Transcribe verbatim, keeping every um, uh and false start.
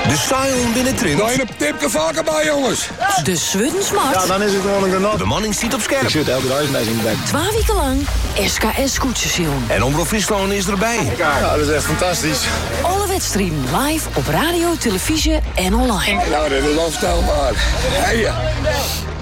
De Sion binnen Trint. Nou, een tipje vaker bij, jongens. De Swuddensmart. Ja, dan is het gewoon een genot. Bemanning ziet op scherp. Ik zit elke dag eens in de bek. Twee weken lang S K S-koetsension. En Omroep Friesland is erbij. Ja, dat is echt fantastisch. Alle wedstrijden live op radio, televisie en online. Nou, dat is onvoorstelbaar. Hey, ja.